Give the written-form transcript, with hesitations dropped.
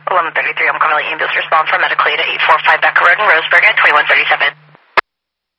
1133, I'm calling ambulance response for medical aid at 845 Becker Road in Roseburg at 2137.